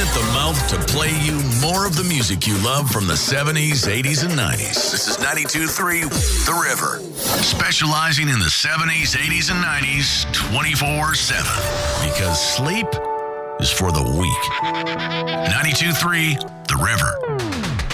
at the mouth to play you more of the music you love from the 70s, 80s, and 90s. This is 92.3 The River. Specializing in the 70s, 80s, and 90s 24/7. Because sleep is for the weak. 92.3 The River.